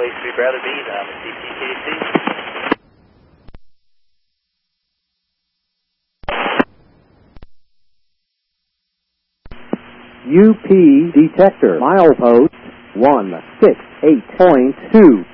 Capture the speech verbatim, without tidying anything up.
place we'd rather be than on the C P K C. U P detector, milepost one six eight point two.